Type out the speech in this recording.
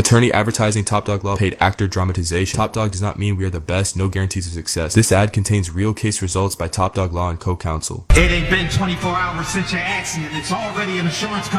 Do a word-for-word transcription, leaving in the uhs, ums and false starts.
Attorney advertising Top Dog Law paid actor dramatization. Top Dog does not mean we are the best, no guarantees of success. This ad contains real case results by Top Dog Law and co-counsel. It ain't been twenty-four hours since your accident. It's already an insurance company.